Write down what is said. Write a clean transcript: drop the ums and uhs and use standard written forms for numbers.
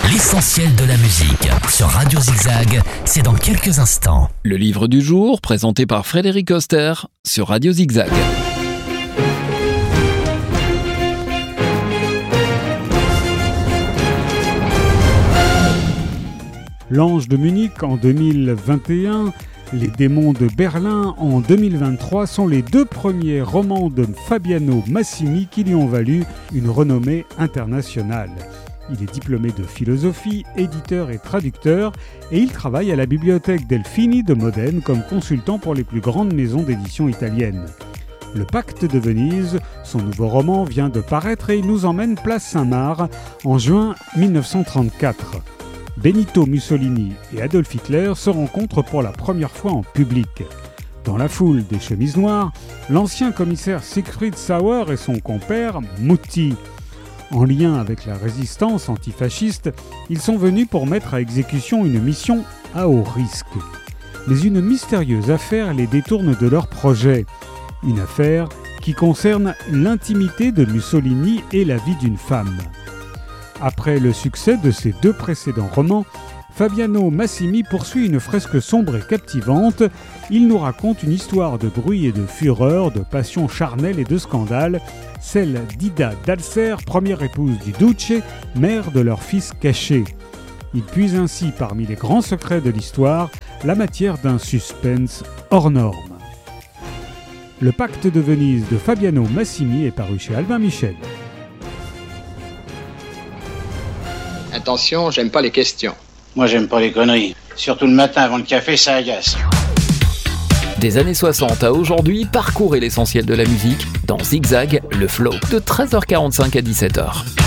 L'essentiel de la musique sur Radio Zigzag, c'est dans quelques instants. Le livre du jour, présenté par Frédéric Oster sur Radio Zigzag. L'Ange de Munich en 2021, Les démons de Berlin en 2023 sont les deux premiers romans de Fabiano Massimi qui lui ont valu une renommée internationale. Il est diplômé de philosophie, éditeur et traducteur, et il travaille à la bibliothèque Delfini de Modène comme consultant pour les plus grandes maisons d'édition italiennes. Le Pacte de Venise, son nouveau roman, vient de paraître et il nous emmène place Saint-Marc en juin 1934. Benito Mussolini et Adolf Hitler se rencontrent pour la première fois en public. Dans la foule des chemises noires, l'ancien commissaire Siegfried Sauer et son compère Mutti. En lien avec la résistance antifasciste, ils sont venus pour mettre à exécution une mission à haut risque. Mais une mystérieuse affaire les détourne de leur projet. Une affaire qui concerne l'intimité de Mussolini et la vie d'une femme. Après le succès de ses deux précédents romans, Fabiano Massimi poursuit une fresque sombre et captivante. Il nous raconte une histoire de bruit et de fureur, de passion charnelle et de scandale, celle d'Ida d'Alser, première épouse du Duce, mère de leur fils caché. Il puise ainsi parmi les grands secrets de l'histoire la matière d'un suspense hors norme. Le Pacte de Venise de Fabiano Massimi est paru chez Albin Michel. Attention, j'aime pas les questions. Moi, j'aime pas les conneries. Surtout le matin avant le café, ça agace. Des années 60 à aujourd'hui, parcourez l'essentiel de la musique dans Zigzag, le flow, de 13h45 à 17h.